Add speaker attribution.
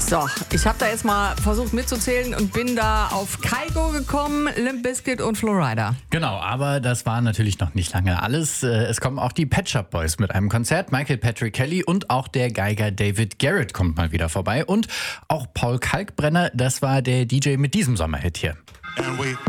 Speaker 1: So, ich habe da jetzt mal versucht mitzuzählen und bin da auf Kygo gekommen, Limp Bizkit und Flowrider.
Speaker 2: Genau, aber das war natürlich noch nicht lange alles. Es kommen auch die Pet Shop Boys mit einem Konzert. Michael Patrick Kelly und auch der Geiger David Garrett kommt mal wieder vorbei. Und auch Paul Kalkbrenner, das war der DJ mit diesem Sommerhit hier.